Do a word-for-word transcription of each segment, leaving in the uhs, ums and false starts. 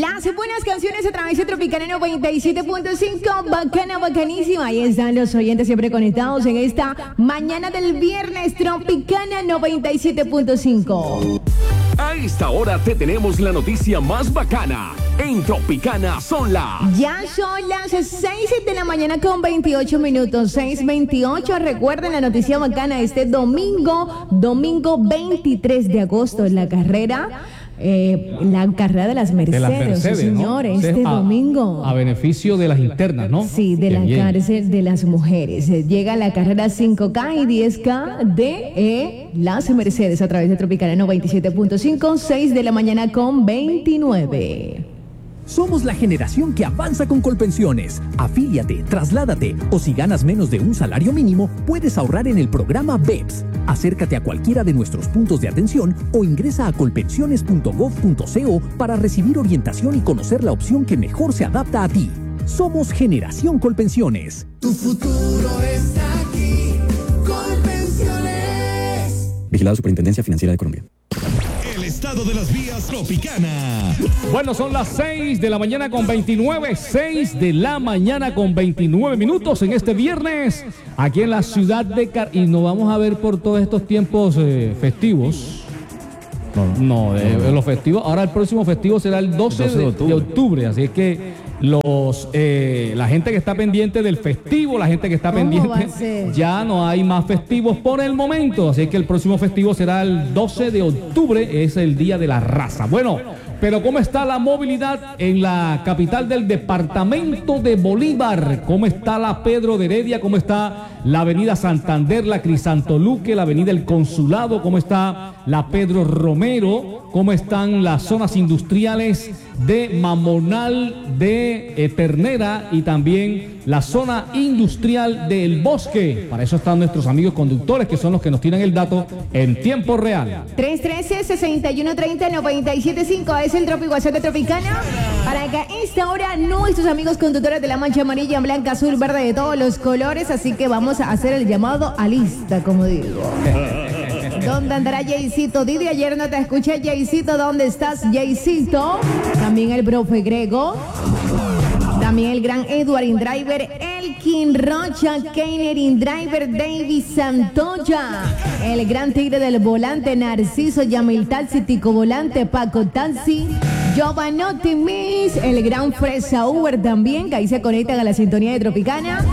Las buenas canciones a través de Tropicana noventa y siete punto cinco, bacana, bacanísima. Ahí están los oyentes siempre conectados en esta mañana del viernes, Tropicana noventa y siete punto cinco. A esta hora te tenemos la noticia más bacana. En Tropicana son las... Ya son las seis de la mañana con veintiocho minutos, seis veintiocho. Recuerden la noticia bacana este domingo, domingo veintitrés de agosto, en la carrera... Eh, la carrera de las Mercedes, de las Mercedes, sí, señor, ¿no? este a, domingo. A beneficio de las internas, ¿no? Sí, de Qué la bien. cárcel de las mujeres. Llega la carrera cinco K y diez K de eh, las Mercedes a través de Tropicana noventa y siete punto cinco, seis de la mañana con veintinueve. Somos la generación que avanza con Colpensiones. Afíliate, trasládate o si ganas menos de un salario mínimo, puedes ahorrar en el programa B E P S. Acércate a cualquiera de nuestros puntos de atención o ingresa a colpensiones punto gov punto co para recibir orientación y conocer la opción que mejor se adapta a ti. Somos Generación Colpensiones. Tu futuro está aquí. Colpensiones. Vigilado Superintendencia Financiera de Colombia. El estado de las vías Tropicana. Bueno, son las seis de la mañana con veintinueve, seis de la mañana con veintinueve minutos en este viernes, aquí en la ciudad de Car... Y nos vamos a ver por todos estos tiempos eh, festivos. No, no eh, los festivos. Ahora el próximo festivo será el doce de octubre, de octubre así es que los eh, la gente que está pendiente del festivo, la gente que está pendiente, ya no hay más festivos por el momento, así que el próximo festivo será el doce de octubre, es el Día de la Raza. Bueno, pero ¿cómo está la movilidad en la capital del departamento de Bolívar? ¿Cómo está la Pedro de Heredia? ¿Cómo está la avenida Santander, la Crisantoluque, la avenida El Consulado? ¿Cómo está la Pedro Romero? ¿Cómo están las zonas industriales de Mamonal, de eh, Ternera y también la zona industrial del Bosque? Para eso están nuestros amigos conductores, que son los que nos tiran el dato en tiempo real. tres uno tres, seis uno tres cero, nueve siete cinco es el Tropi WhatsApp de Tropicana. Para que a esta hora nuestros amigos conductores de la mancha amarilla, blanca, azul, verde, de todos los colores, así que vamos a hacer el llamado a lista, como digo. ¿Dónde andará Jaycito? Didi, ayer no te escuché, Jaycito. ¿Dónde estás, Jaycito? También el profe Grego. También el gran Edward Indriver, Elkin Rocha, Keiner Indriver, David Santoya. El gran tigre del volante, Narciso, Yamil Taxi, Tico Volante, Paco Taxi, Giovanotti Miss, el gran Fresa Uber también, que ahí se conectan a la sintonía de Tropicana.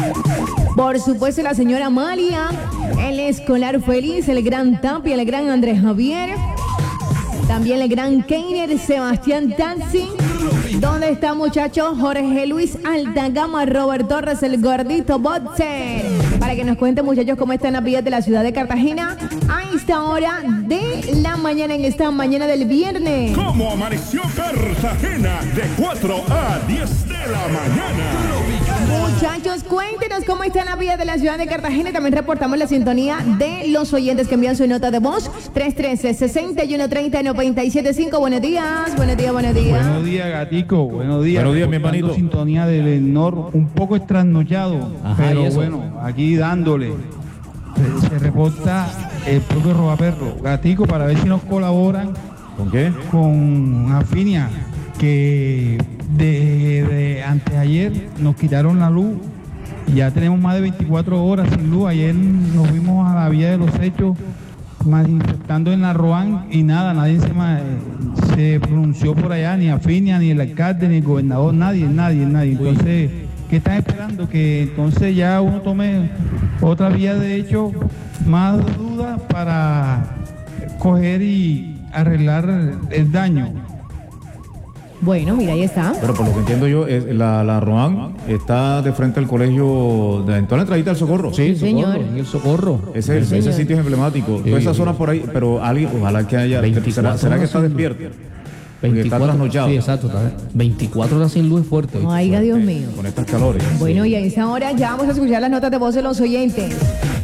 Por supuesto, la señora Amalia, el escolar feliz, el gran Tapia, el gran Andrés Javier. También el gran Keiner, Sebastián Taxi. ¿Dónde está, muchachos? Jorge Luis Altagama, Robert Torres, el gordito Boxer. Para que nos cuenten, muchachos, cómo están las vías de la ciudad de Cartagena a esta hora de la mañana, en esta mañana del viernes. ¿Cómo amaneció Cartagena? De cuatro a diez de la mañana. Muchachos, cuéntenos cómo están las vías de la ciudad de Cartagena. También reportamos la sintonía de los oyentes que envían su nota de voz. tres uno tres, seis uno tres cero, nueve siete cinco. Buenos días, buenos días, buenos días. Buenos días, Gatico. Buenos días. Buenos días, mi hermanito. Sintonía del Enor, un poco trasnochado, Ajá, pero eso. bueno, aquí dándole. Se, se reporta el propio Robaperro. Gatico, para ver si nos colaboran. ¿Con qué? Con Afinia, que de, de antes de ayer nos quitaron la luz. Ya tenemos más de veinticuatro horas sin luz. Ayer nos fuimos a la vía de los hechos, manifestando en la Roan y nada, nadie se, se pronunció por allá, ni Afinia, ni el alcalde, ni el gobernador, nadie, nadie, nadie. Entonces, ¿qué están esperando? Que entonces ya uno tome otra vía de hecho, más dudas para coger y arreglar el daño. Bueno, mira, ahí está. Pero por lo que entiendo yo, es la, la Roan está de frente al colegio, de en toda la entradita del Socorro. Sí, Sí, Socorro, señor. en el Socorro. Ese, Sí, ese señor. sitio es emblemático. Sí, Toda esa sí. zona por ahí, pero alguien, ojalá que haya. veinticuatro ¿Será, será que está horas sin despierto? luz. Porque está trasnochado. Sí, exacto. Está, veinticuatro horas sin luz es fuerte. ¿oíste? Oiga, Dios mío. Con estas calores. Bueno, y a esa hora ya vamos a escuchar las notas de voz de los oyentes.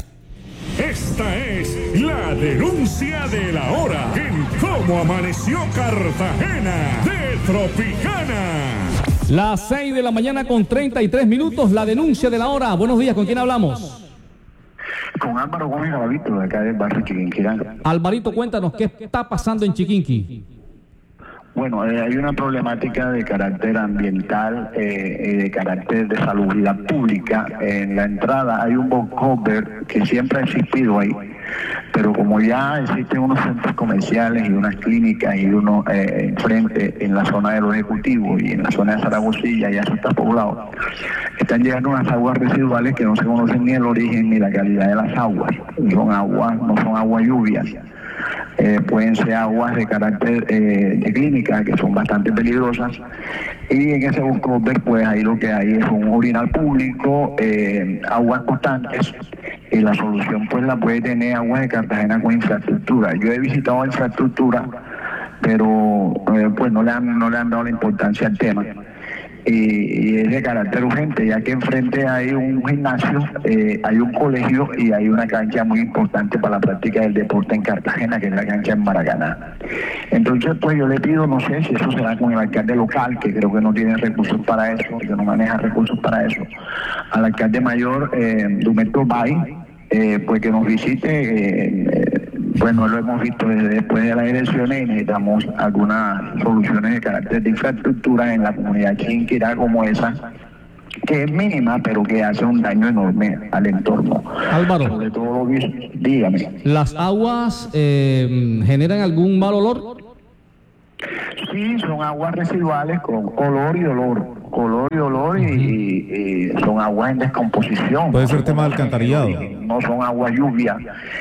Esta es la denuncia de la hora en Cómo Amaneció Cartagena de Tropicana. Las seis de la mañana con treinta y tres minutos, la denuncia de la hora. Buenos días, ¿con quién hablamos? Con Álvaro Gómez Galavito, de acá del barrio Chiquinquirá. Alvarito, cuéntanos, ¿qué está pasando en Chiquinqui? Bueno, eh, hay una problemática de carácter ambiental, eh, de carácter de salubridad pública. En la entrada hay un box-cover que siempre ha existido ahí, pero como ya existen unos centros comerciales y unas clínicas y uno eh, enfrente en la zona de los ejecutivos y en la zona de Zaragozilla, ya eso está poblado, están llegando unas aguas residuales que no se conocen ni el origen ni la calidad de las aguas. Son aguas, no son aguas lluvias. Eh, pueden ser aguas de carácter eh, de clínica que son bastante peligrosas, y en ese box-cover pues ahí lo que hay es un orinal público, eh, aguas constantes, y la solución pues la puede tener Aguas de Cartagena con infraestructura. Yo he visitado infraestructura, pero eh, pues no le han, no le han dado la importancia al tema. Y, y es de carácter urgente, ya que enfrente hay un gimnasio, eh, hay un colegio y hay una cancha muy importante para la práctica del deporte en Cartagena, que es la cancha en Maracaná. Entonces, pues yo le pido, no sé si eso será con el alcalde local, que creo que no tiene recursos para eso, que no maneja recursos para eso, al alcalde mayor, eh, Dumeto Bay, eh, pues que nos visite. Eh, Pues no lo hemos visto desde después de las elecciones y necesitamos algunas soluciones de carácter de infraestructura en la comunidad Chinquirá como esa, que es mínima, pero que hace un daño enorme al entorno. Álvaro, sobre todo lo que, dígame. ¿Las aguas eh, generan algún mal olor? Sí, son aguas residuales con olor y olor, color y olor, y, y, y son aguas en descomposición. Puede ser tema de alcantarillado. No son aguas lluvia.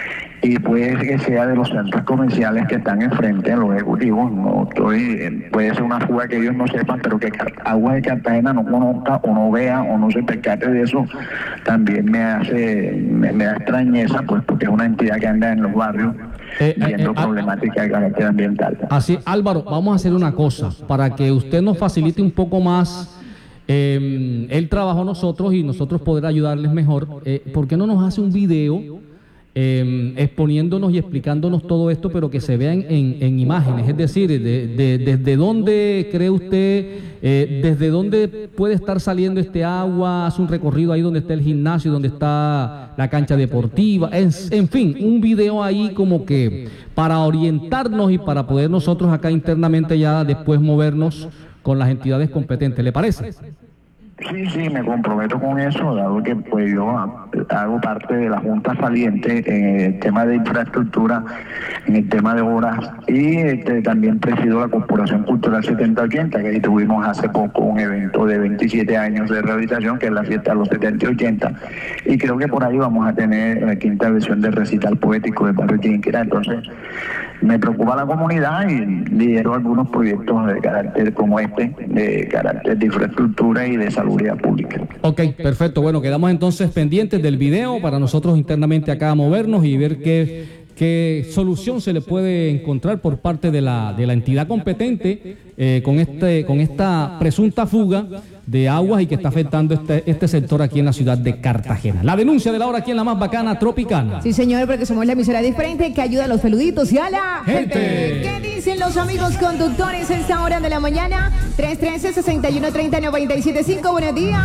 Y puede que sea de los centros comerciales que están enfrente de los ejecutivos. No estoy, puede ser una fuga que ellos no sepan, pero que Aguas de Cartagena no conozca o no vea o no se percate de eso, también me hace, me, me da extrañeza, pues porque es una entidad que anda en los barrios eh, viendo eh, eh, problemática de carácter ambiental. Así, Álvaro, vamos a hacer una cosa para que usted nos facilite un poco más eh, el trabajo a nosotros y nosotros poder ayudarles mejor. Eh, ¿Por qué no nos hace un video Eh, exponiéndonos y explicándonos todo esto, pero que se vean en, en imágenes? Es decir, de, de, desde dónde cree usted, eh, desde dónde puede estar saliendo este agua, hace un recorrido ahí donde está el gimnasio, donde está la cancha deportiva, en, en fin, un video ahí como que para orientarnos y para poder nosotros acá internamente ya después movernos con las entidades competentes. ¿Le parece? Sí, sí, me comprometo con eso, dado que pues yo hago parte de la Junta Saliente en el tema de infraestructura, en el tema de obras, y este, también presido la Corporación Cultural setenta ochenta, que ahí tuvimos hace poco un evento de veintisiete años de rehabilitación, que es la fiesta de los setenta y ochenta, y creo que por ahí vamos a tener la quinta versión del recital poético de Barrio Chinquirá. Entonces, me preocupa la comunidad y lidero algunos proyectos de carácter como este, de carácter de infraestructura y de salud pública. Ok, perfecto. Bueno, quedamos entonces pendientes del video para nosotros internamente acá movernos y ver qué, qué solución se le puede encontrar por parte de la, de la entidad competente eh, con, este, con esta presunta fuga de aguas y que está afectando este, este sector aquí en la ciudad de Cartagena. La denuncia de la hora aquí en la más bacana Tropicana. Sí, señor, porque somos la emisora diferente que ayuda a los peluditos y a la gente. gente. ¿Qué dicen los amigos conductores a esta hora de la mañana? tres uno tres, seis uno tres cero, nueve siete cinco. Buenos días.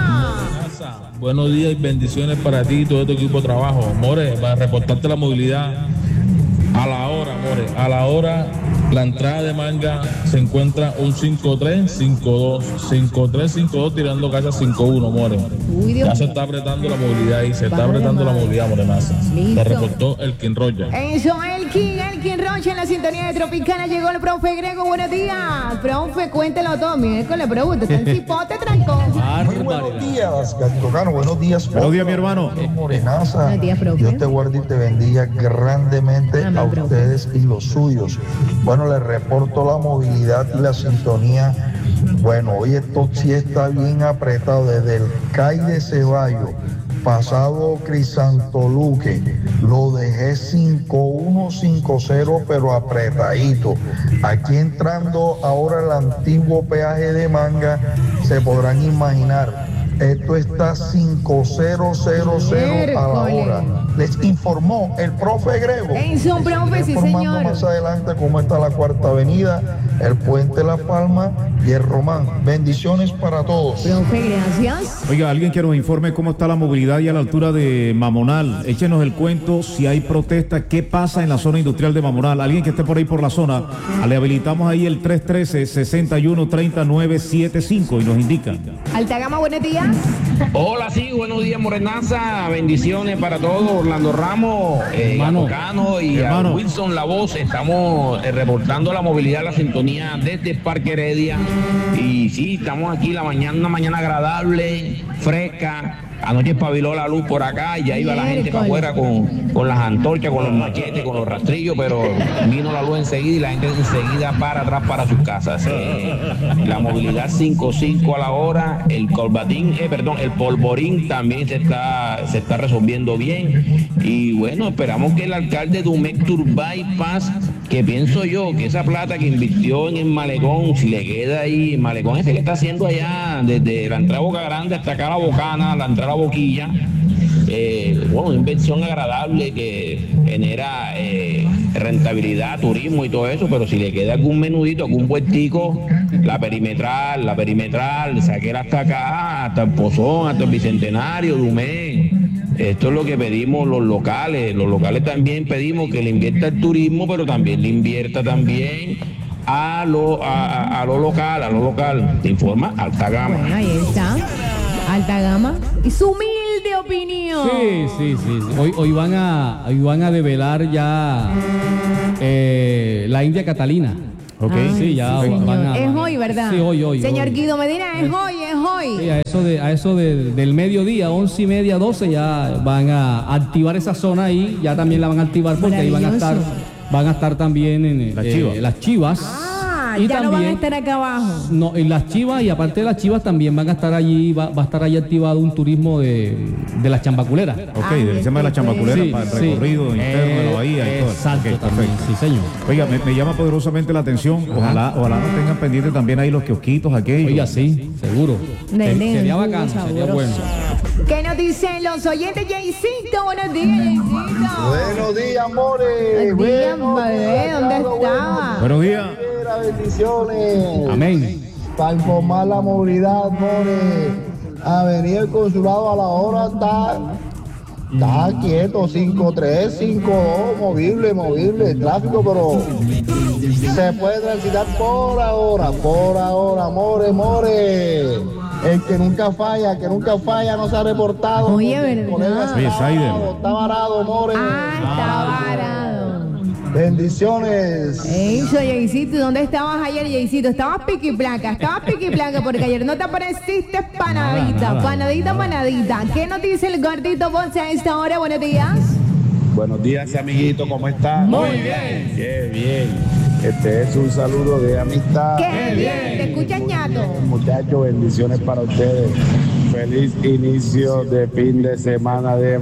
Buenos días y bendiciones para ti y todo tu equipo de trabajo. More, para reportarte la movilidad a la hora, More, a la hora. La entrada de Manga se encuentra un cinco tres cinco dos, cinco tres cinco dos tirando calle cinco uno, More. Uy, Dios. Ya se está apretando la movilidad y se está Vale, apretando madre. la movilidad, Morenaza. Listo. Te reportó el King Roger. Eso, Elkin, Elkin Rocha en la sintonía de Tropicana. Llegó el profe Grego. Buenos días. Profe, cuéntelo todo. Mire con la pregunta. ¿Está en cipote, trancó? Muy buenos días, Gatitocano. Buenos días, Buenos días, mi hermano. Morenaza. Buenos días, profe. Dios te guarde y te bendiga grandemente Amén, a profe. ustedes y los suyos. Bueno, les reporto la movilidad y la sintonía. Bueno, hoy esto sí está bien apretado desde el C A I de Ceballos, pasado Crisantoluque, lo dejé cinco uno cinco cero, pero apretadito. Aquí entrando ahora el antiguo peaje de Manga, se podrán imaginar, Esto está cinco cero cero cero a la hora. Les informó el profe Grego. Eso, profe, sí, informando señor. más adelante cómo está la Cuarta Avenida, el Puente La Palma y el Román. Bendiciones para todos. Profe, gracias. Oiga, alguien que nos informe cómo está la movilidad y a la altura de Mamonal. Échenos el cuento si hay protesta, qué pasa en la zona industrial de Mamonal. Alguien que esté por ahí por la zona, le habilitamos ahí el tres uno tres, seis uno tres nueve siete cinco y nos indican. Alta Gama, buenos días. Hola, sí, buenos días, Morenaza. Bendiciones para todos. Orlando Ramos, eh, Hermano. Cano y a Hermano. Wilson La Voz. Estamos eh, reportando la movilidad, la sintonía desde Parque Heredia. Y sí, estamos aquí la mañana, una mañana agradable, fresca. Anoche espabiló la luz por acá y ya iba la gente para afuera con, con las antorchas, con los machetes, con los rastrillos, pero vino la luz enseguida y la gente enseguida para atrás para sus casas. Eh, la movilidad cinco cinco a la hora, el colbatín, eh, perdón, el polvorín también se está, se está resolviendo bien. Y bueno, esperamos que el alcalde Dumec Turbay Paz, que pienso yo que esa plata que invirtió en el malecón, si le queda ahí, el malecón ese que está haciendo allá, desde la entrada Boca Grande hasta acá la Bocana, la entrada Boquilla, eh, bueno, una inversión agradable que genera eh, rentabilidad, turismo y todo eso, pero si le queda algún menudito, algún puestico, la perimetral, la perimetral, saquera hasta acá, hasta el Pozón, hasta el Bicentenario, Dumé. Esto es lo que pedimos los locales. Los locales también pedimos que le invierta el turismo, pero también le invierta también a lo, a, a, a lo local, a lo local. Te informa Alta Gama. Bueno, ahí está. Alta Gama. Y su humilde opinión. Sí, sí, sí. Hoy, hoy, van, a, hoy van a develar ya eh, la India Catalina. Ok. Ay, Sí, ya sí, van señor. a... Es hoy, ¿verdad? Sí, hoy, hoy. Señor hoy. Guido Medina, es hoy, es hoy. Sí, a eso, de, a eso de- del mediodía, once y media, doce, ya van a activar esa zona ahí, ya también la van a activar porque ahí van a estar, Maravilloso. van a estar también en Las eh, chivas. las chivas. Ah, y ya no van a también- estar acá abajo. No, y las chivas, y aparte de las chivas también van a estar allí, va, va a estar allí activado un turismo de, de las chambaculeras. Ok, del tema de la chambaculera para el recorrido interno de la bahía y todo. Exacto, Ok, también, perfecto. sí señor. Oiga, me, me llama poderosamente la atención. Ojalá, ojalá nos tengan pendiente también ahí los kiosquitos aquellos. Oiga, sí, seguro. Nene, Ser- sería jugo bacano, sería sabroso. bueno. ¿Qué nos dicen los oyentes? Jaycito, buenos días, Jaycito. Buenos días, amores. Buenos días, bebé, ¿dónde estaba? Buenos días. Bendiciones. Amén. Para informar la movilidad, amores. Avenida El Consulado a la hora está, está quieto, cinco tres, cinco dos, movible, movible, tráfico, pero se puede transitar por ahora, por ahora, more, more. El que nunca falla, que nunca falla, no se ha reportado. Oye, porque el ¿verdad? colega está Oye, Saider. varado, Está varado, more. Ah, está varado. Bendiciones. Eso, Jaycito, ¿dónde estabas ayer, Jaycito? Estabas piqui placa, estabas piqui placa porque ayer no te apareciste panadita, Nada, nada, panadita, panadita. ¿Qué nos dice el gordito Ponce a esta hora? Buenos días. Buenos días, amiguito, ¿cómo están? Muy bien. Qué bien. Este es un saludo de amistad. Qué bien, te escuchan ñato. Muchachos, bendiciones para ustedes. Feliz inicio de fin de semana de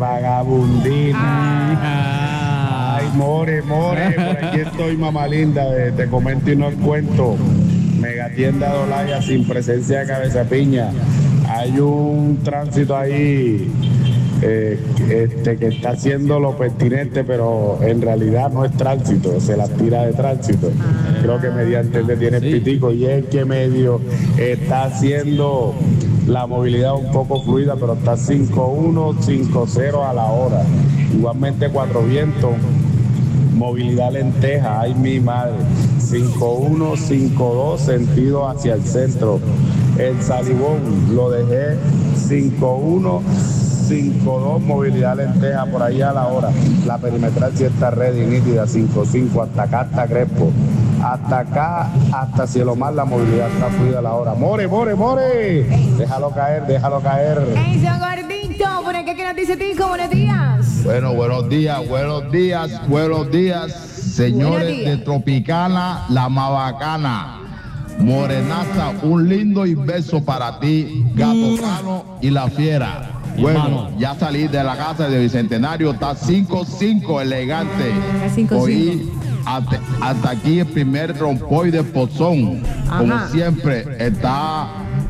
vagabundina. Ay, more, more, por aquí estoy, mamá linda. eh, Te comento y no cuento. Megatienda Dolaya sin presencia de Cabeza Piña. Hay un tránsito ahí eh, este, que está haciendo lo pertinente, pero en realidad no es tránsito, se las tira de tránsito. Creo que mediante el tiene el pitico y es que medio está haciendo la movilidad un poco fluida, pero está cinco uno, cinco cero a la hora. Igualmente Cuatro Vientos, movilidad lenteja, ay mi madre, cinco uno, cinco dos, sentido hacia el centro. El Salibón lo dejé cinco uno, cinco dos, movilidad lenteja por ahí a la hora. La perimetral sí está ready, nítida, cinco cinco, hasta acá, hasta Crespo. Hasta acá, hasta Cielo Mar, la movilidad está fluida a la hora. More, more, more. Déjalo caer, déjalo caer. Eso, gordito, por acá, ¿qué nos dice Tico? Buenos días. Bueno, buenos días, buenos días, buenos días, señores Buenos días. de Tropicana, la Mabacana. Morenaza, un lindo y beso para ti, Gato Cano y la Fiera. Bueno, Hermano. ya salí de la casa de Bicentenario, está cinco cinco, elegante. cinco Hoy hasta, hasta aquí el primer rompoy de Pozón. Como Ajá. siempre, está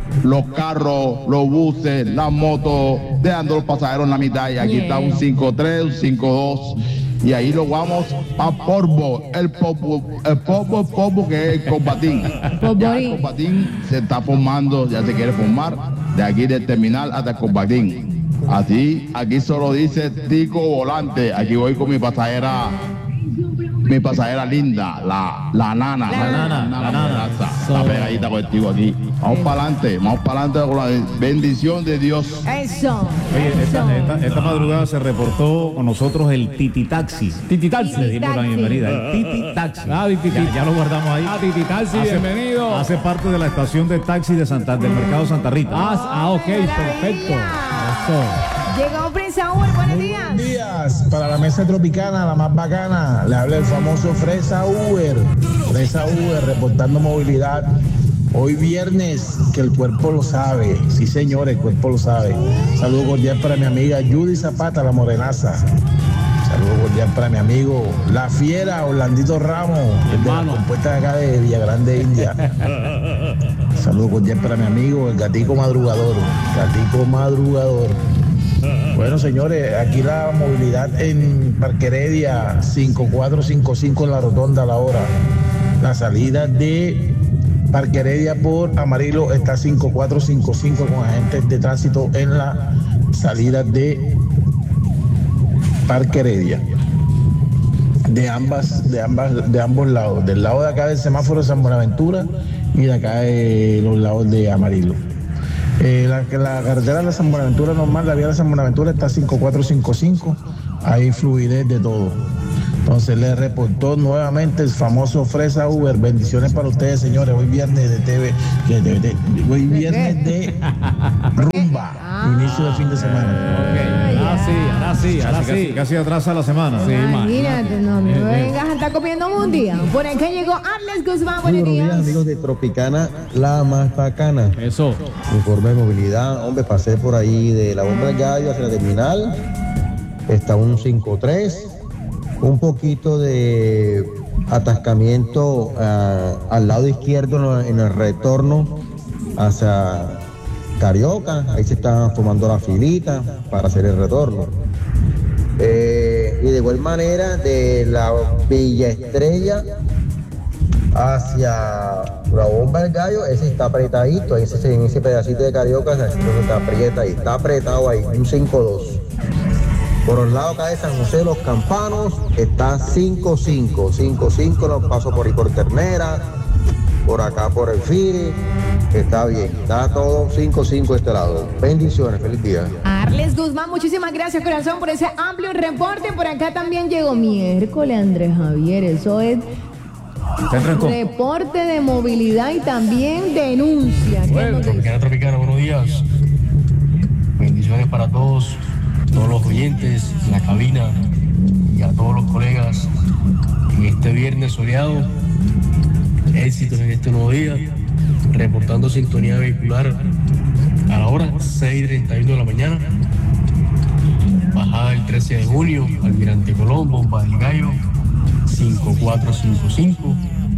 los carros, los buses, las motos, dejando los pasajeros en la mitad. Y aquí está un cinco tres, un cinco dos. Y ahí lo vamos a Porbo, el Popo, el Popo, Popo que es el Combatín. Ya el Combatín se está formando, ya se quiere formar, de aquí del terminal hasta el Combatín. Así, aquí solo dice Tico Volante. Aquí voy con mi pasajera, mi pasajera linda, la, la nana. La nana, la nana. Está pegadita contigo aquí. Vamos para adelante, vamos para adelante con la bendición de Dios. Eso. Oye, esta, esta, esta madrugada se reportó con nosotros el Titi Taxi. Titi Taxi. Le dimos la bienvenida. El Titi Taxi. Ah, Titi. Ya, ya lo guardamos ahí. Ah, Titi Taxi, hace, bienvenido. Hace parte de la estación de taxi de Santa, del Mercado Santa Rita. Ah, ah ok, perfecto. Eso. Llegó Prince Saúl, buenos días. Buenos días, para la mesa tropicana, la más bacana, le habla el famoso Fresa Uber. Fresa Uber, reportando movilidad. Hoy viernes, que el cuerpo lo sabe. Sí, señor, el cuerpo lo sabe. Saludo cordial para mi amiga Judy Zapata, la morenaza. Saludo cordial para mi amigo La Fiera, Orlandito Ramos, de la compuesta de acá de Villagrande, India. Saludo cordial para mi amigo, el Gatico Madrugador. Gatico Madrugador. Bueno, señores, aquí la movilidad en Parque Heredia, cinco cuatro cinco cinco en la rotonda a la hora. La salida de Parque Heredia por Amarillo está cinco cuatro cinco cinco con agentes de tránsito en la salida de Parque Heredia. De ambas, de ambas, de ambos lados. Del lado de acá del semáforo de San Buenaventura y de acá de los lados de Amarillo. Eh, la, la carretera de San Buenaventura normal, la vía de San Buenaventura está cinco cuatro cinco cinco, hay fluidez de todo. Entonces le reportó nuevamente el famoso Fresa Uber. Bendiciones para ustedes, señores. Hoy viernes de T V, de, de, de, hoy viernes de rumba, inicio de fin de semana. Okay. Ahora sí, ahora sí, ahora casi, sí. Casi, casi atrasa la semana. Sí, Imagínate, no me vengas a estar comiendo un día. Por acá llegó Arles Guzmán, buenos días. Buenos días, amigos de Tropicana, la más bacana. Eso. Informe de movilidad, hombre, pasé por ahí de la Bomba del Gallo hacia la terminal. Está un cinco tres. Un poquito de atascamiento uh, al lado izquierdo en el retorno hacia Carioca. Ahí se está formando la filita para hacer el retorno. Eh, y de igual manera de la Villa Estrella hacia la Bomba del Gallo, ese está apretadito. Ese, en ese pedacito de Carioca está aprieta ahí, está apretado ahí, un cinco dos. Por el lado acá de San José de los Campanos está cinco cinco, cinco cinco, los paso por ahí por Ternera, por acá por el Firi, está bien, está todo cinco cinco de este lado. Bendiciones, feliz día. Arles Guzmán, muchísimas gracias, corazón, por ese amplio reporte. Por acá también llegó miércoles, Andrés Javier, eso es reporte de movilidad y también denuncia. Bueno, Tropicana, Tropicana, buenos días. Bendiciones para todos. Todos los oyentes, la cabina y a todos los colegas en este viernes soleado. Éxitos en este nuevo día, reportando sintonía vehicular a la hora seis treinta y uno de la mañana. Bajada el trece de junio, Almirante Colón, Bomba del Gallo, cinco cuatro cinco cinco.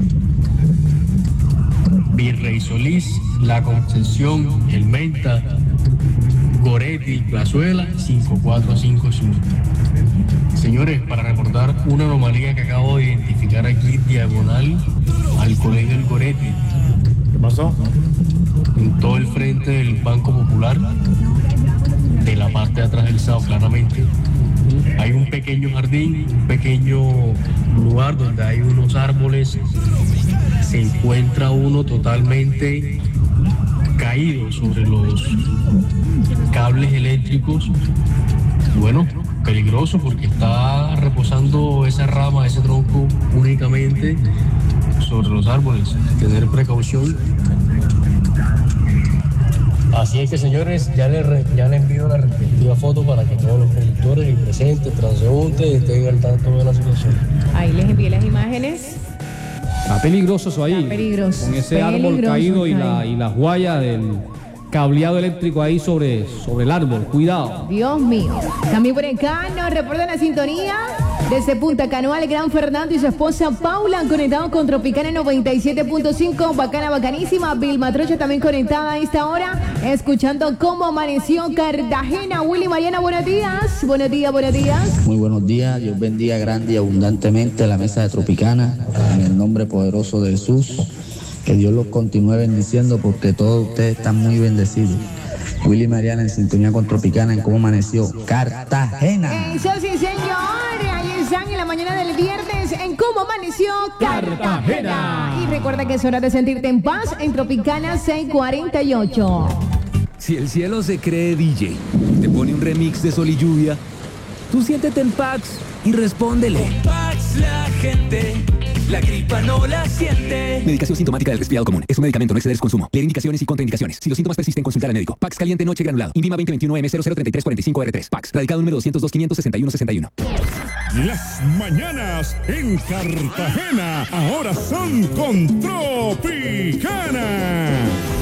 Virrey Solís, La Concepción, El Menta, Goretti, Plazuela, cinco cuatro cinco cinco. Señores, para reportar una anomalía que acabo de identificar aquí diagonal al colegio El Goretti. ¿Qué pasó? En todo el frente del Banco Popular, de la parte de atrás del Sao, claramente. Hay un pequeño jardín, un pequeño lugar donde hay unos árboles. Se encuentra uno totalmente caído sobre los cables eléctricos. Bueno, peligroso porque está reposando esa rama, ese tronco únicamente sobre los árboles. Tener precaución. Así es que, señores, ya les re, ya le envío la respectiva foto para que todos los conductores y presentes, transeúntes, estén al tanto de la situación. Ahí les envié las imágenes. Está peligroso eso ahí. Está peligroso. Con ese peligroso, árbol caído y, la, y las guayas del cableado eléctrico ahí sobre, sobre el árbol. Cuidado. Dios mío. También por acá nos reportan la sintonía Desde Punta Canoa, el gran Fernando y su esposa Paula han conectado con Tropicana noventa y siete punto cinco. Bacana, bacanísima. Vilma Trocha también conectada a esta hora, escuchando cómo amaneció Cartagena. Willy Mariana, buenos días. Buenos días, buenos días. Muy buenos días. Dios bendiga grande y abundantemente la mesa de Tropicana. En el nombre poderoso de Jesús. Que Dios los continúe bendiciendo porque todos ustedes están muy bendecidos. Willy Mariana en sintonía con Tropicana en cómo amaneció Cartagena. Eso sí, señor. Ahí están en la mañana del viernes en cómo amaneció Cartagena. Cartagena. Y recuerda que es hora de sentirte en paz en Tropicana seiscientos cuarenta y ocho. Si el cielo se cree D J, te pone un remix de Sol y Lluvia, tú siéntete en Pax y respóndele. Con Pax la gente, la gripa no la siente. Medicación sintomática del resfriado común. Es un medicamento, no exceder su consumo. Leer indicaciones y contraindicaciones. Si los síntomas persisten, consultar al médico. Pax caliente noche granulado. INVIMA veinte veintiuno M cero cero treinta y tres cuarenta y cinco R tres. Pax. Radicado número doscientos dos quinientos sesenta y uno sesenta y uno. Las mañanas en Cartagena ahora son con Tropicana.